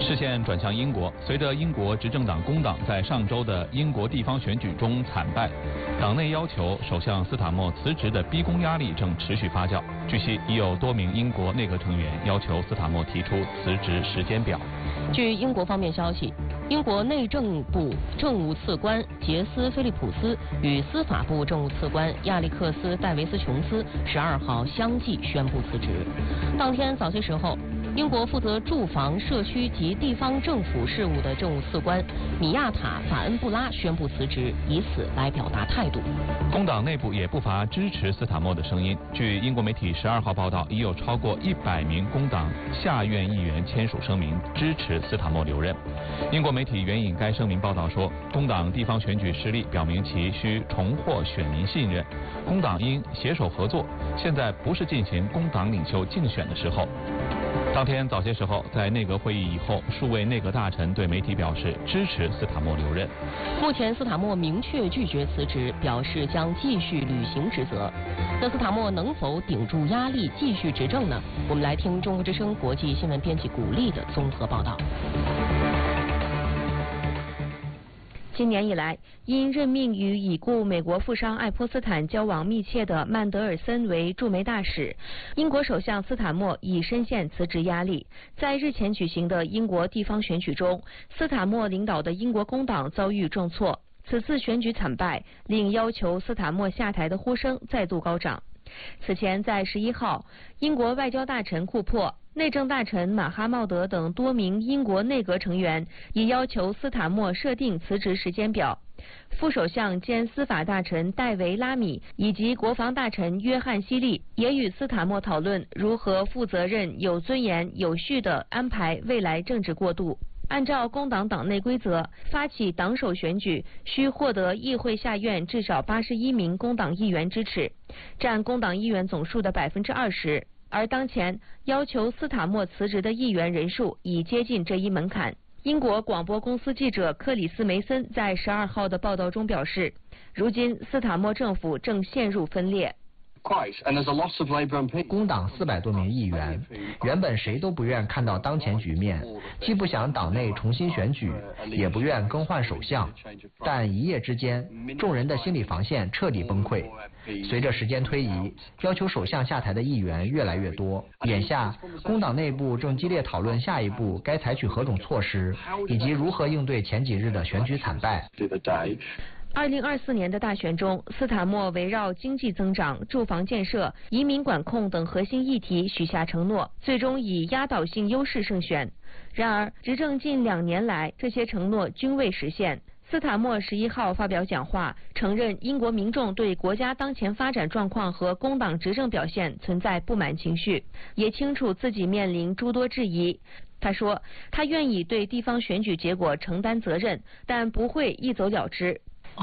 视线转向英国，随着英国执政党工党在上周的英国地方选举中惨败，党内要求首相斯塔默辞职的逼宫压力正持续发酵。据悉，已有多名英国内阁成员要求斯塔默提出辞职时间表。 据英国方面消息，英国内政部政务次官杰斯·菲利普斯与司法部政务次官亚历克斯·戴维斯·琼斯12号相继宣布辞职。当天早些时候，英国负责住房、社区及地方政府事务的政务次官米亚塔·法恩布拉宣布辞职，以此来表达态度。 工党内部也不乏支持斯塔默的声音。据英国媒体12号报道，已有超过100名工党下院议员签署声明支持斯塔默留任。英国媒体援引该声明报道说，工党地方选举失利表明其需重获选民信任，工党应携手合作，现在不是进行工党领袖竞选的时候。当天早些时候，在内阁会议以后，数位内阁大臣对媒体表示支持斯塔默留任。 目前，斯塔默明确拒绝辞职，表示将继续履行职责。那斯塔默能否顶住压力继续执政呢？我们来听中国之声国际新闻编辑古丽的综合报道。 今年以来，因任命与已故美国富商爱泼斯坦交往密切的曼德尔森为驻美大使，英国首相斯塔默已深陷辞职压力。在日前举行的英国地方选举中，斯塔默领导的英国工党遭遇重挫，此次选举惨败，令要求斯塔默下台的呼声再度高涨。此前，在11号，英国外交大臣库珀、内政大臣马哈茂德等多名英国内阁成员已要求斯塔默设定辞职时间表。副首相兼司法大臣戴维·拉米以及国防大臣约翰·希利也与斯塔默讨论如何负责任、有尊严、有序地安排未来政治过渡。按照工党党内规则，发起党首选举需获得议会下院至少81名工党议员支持，占工党议员总数的20%。而当前要求斯塔默辞职的议员人数已接近这一门槛。英国广播公司记者克里斯·梅森在12号的报道中表示，如今斯塔默政府正陷入分裂。 工党400多名议员，原本谁都不愿看到当前局面，既不想党内重新选举，也不愿更换首相。但一夜之间，众人的心理防线彻底崩溃。随着时间推移，要求首相下台的议员越来越多。眼下，工党内部正激烈讨论下一步该采取何种措施，以及如何应对前几日的选举惨败。 2024年的大选中，斯塔默围绕经济增长、住房建设、移民管控等核心议题许下承诺，最终以压倒性优势胜选。然而，执政近2年来，这些承诺均未实现。斯塔默11号发表讲话，承认英国民众对国家当前发展状况和工党执政表现存在不满情绪，也清楚自己面临诸多质疑。他说，他愿意对地方选举结果承担责任，但不会一走了之。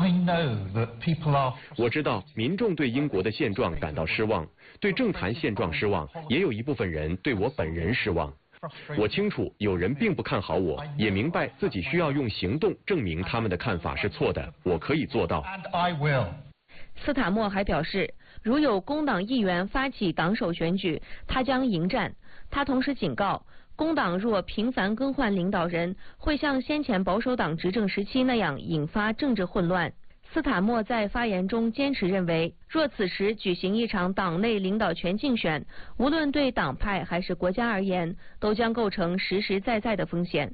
我知道民众对英国的现状感到失望，对政坛现状失望，也有一部分人对我本人失望。我清楚有人并不看好我，也明白自己需要用行动证明他们的看法是错的，我可以做到。 斯塔默还表示，如有工党议员发起党首选举，他将迎战。他同时警告，工党若频繁更换领导人，会像先前保守党执政时期那样引发政治混乱。斯塔默在发言中坚持认为，若此时举行一场党内领导权竞选，无论对党派还是国家而言，都将构成实实在在的风险。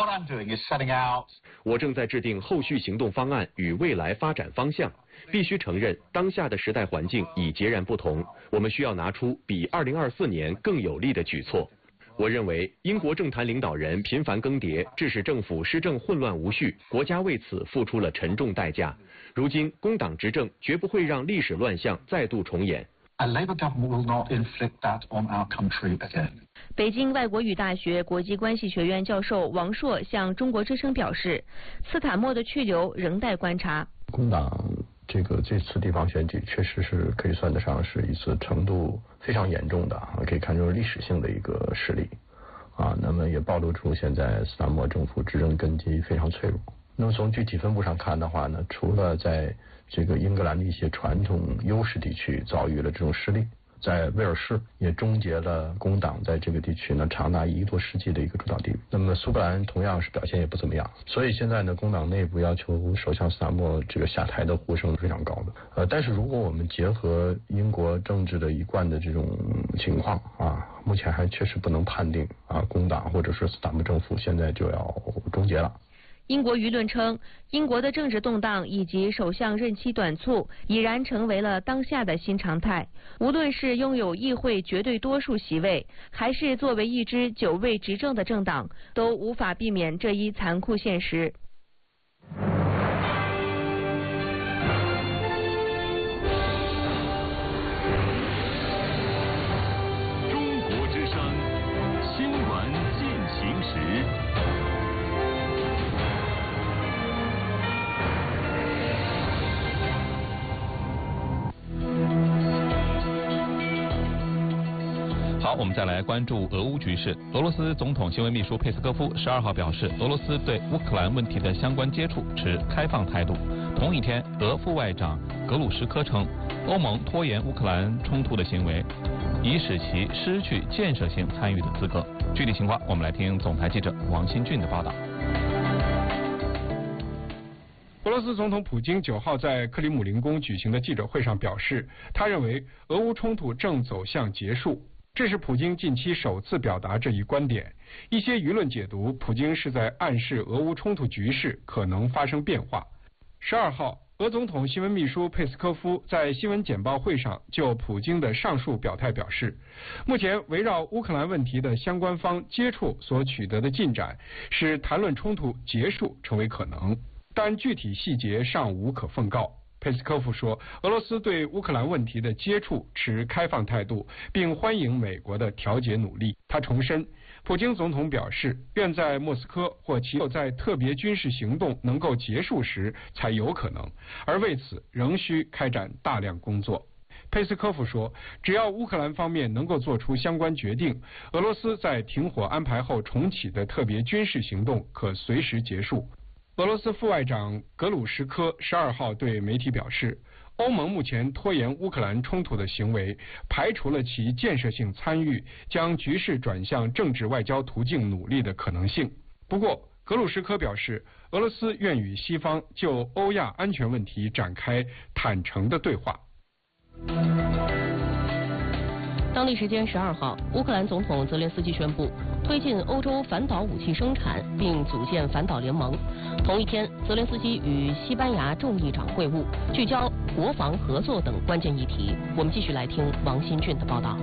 我正在制定后续行动方案与未来发展方向。必须承认，当下的时代环境已截然不同，我们需要拿出比2024年更有力的举措。我认为，英国政坛领导人频繁更迭，致使政府施政混乱无序，国家为此付出了沉重代价。如今，工党执政绝不会让历史乱象再度重演。 北京外国语大学国际关系学院教授王硕向中国之声表示，斯塔默的去留仍待观察。 工党这次地方选举确实是可以算得上是一次程度非常严重的，可以看出历史性的一个失利那么也暴露出现在斯塔默政府执政根基非常脆弱。那么从具体分布上看的话呢，除了在这个英格兰的一些传统优势地区遭遇了这种失利， 在威尔士也终结了工党在这个地区呢长达1个多世纪的一个主导地位。那么苏格兰同样是表现也不怎么样，所以现在呢工党内部要求首相斯塔默这个下台的呼声是非常高的。但是如果我们结合英国政治的一贯的这种情况啊，目前还确实不能判定啊工党或者是斯塔默政府现在就要终结了。 英国舆论称，英国的政治动荡以及首相任期短促已然成为了当下的新常态。无论是拥有议会绝对多数席位，还是作为一支久未执政的政党，都无法避免这一残酷现实。 中国之声新闻进行时。 好，我们再来关注俄乌局势。俄罗斯总统新闻秘书佩斯科夫12号表示，俄罗斯对乌克兰问题的相关接触持开放态度。同一天，俄副外长格鲁什科称，欧盟拖延乌克兰冲突的行为，已使其失去建设性参与的资格。具体情况，我们来听总台记者王新俊的报道。 俄罗斯总统普京9号在克里姆林宫举行的记者会上表示，他认为俄乌冲突正走向结束。这是普京近期首次表达这一观点。一些舆论解读，普京是在暗示俄乌冲突局势可能发生变化。12号，俄总统新闻秘书佩斯科夫在新闻简报会上就普京的上述表态表示，目前围绕乌克兰问题的相关方接触所取得的进展，使谈论冲突结束成为可能，但具体细节尚无可奉告。佩斯科夫说，俄罗斯对乌克兰问题的接触持开放态度，并欢迎美国的调解努力。他重申，普京总统表示，愿在莫斯科或其后在特别军事行动能够结束时才有可能，而为此仍需开展大量工作。佩斯科夫说，只要乌克兰方面能够做出相关决定，俄罗斯在停火安排后重启的特别军事行动可随时结束。俄罗斯副外长格鲁什科12号对媒体表示，欧盟目前拖延乌克兰冲突的行为，排除了其建设性参与将局势转向政治外交途径努力的可能性。不过，格鲁什科表示，俄罗斯愿与西方就欧亚安全问题展开坦诚的对话。 当地时间12号，乌克兰总统泽连斯基宣布推进欧洲反导武器生产，并组建反导联盟。同一天，泽连斯基与西班牙众议长会晤，聚焦国防合作等关键议题。我们继续来听王新俊的报道。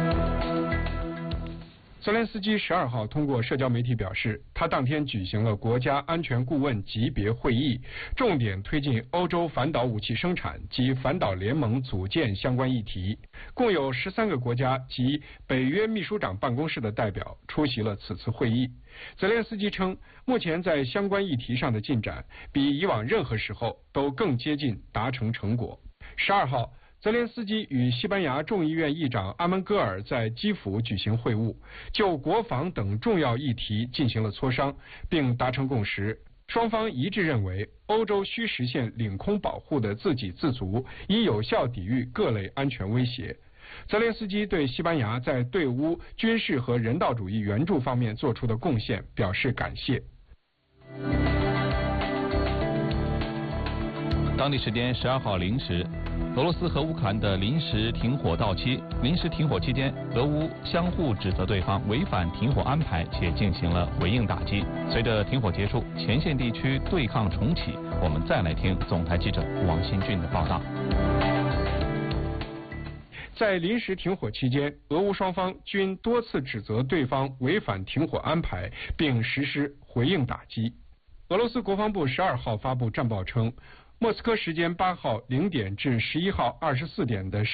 泽连斯基12号通过社交媒体表示，他当天举行了国家安全顾问级别会议，重点推进欧洲反导武器生产及反导联盟组建相关议题。共有13个国家及北约秘书长办公室的代表出席了此次会议。泽连斯基称，目前在相关议题上的进展比以往任何时候都更接近达成成果。12号，泽连斯基与西班牙众议院议长阿门戈尔在基辅举行会晤，就国防等重要议题进行了磋商，并达成共识。双方一致认为，欧洲需实现领空保护的自给自足，以有效抵御各类安全威胁。泽连斯基对西班牙在对乌军事和人道主义援助方面做出的贡献表示感谢。 当地时间12号零时，俄罗斯和乌克兰的临时停火到期。临时停火期间，俄乌相互指责对方违反停火安排，且进行了回应打击。随着停火结束，前线地区对抗重启。我们再来听总台记者王新俊的报道。 在临时停火期间，俄乌双方均多次指责对方违反停火安排，并实施回应打击。俄罗斯国防部12号发布战报称，莫斯科时间8号0点至11号24点的